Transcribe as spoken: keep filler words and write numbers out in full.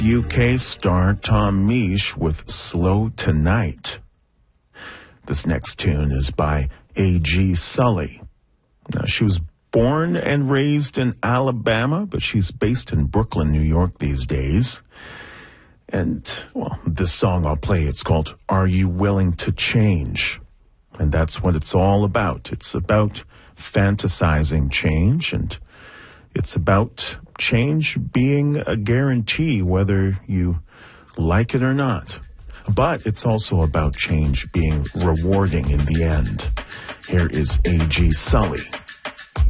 U K star Tom Misch with Slow Tonight. This next tune is by A G Sully. Now, she was born and raised in Alabama, but she's based in Brooklyn, New York these days. And, well, this song I'll play, it's called Are You Willing to Change? And that's what it's all about. It's about fantasizing change, and it's about change being a guarantee whether you like it or not. But it's also about change being rewarding in the end. Here is A G Sully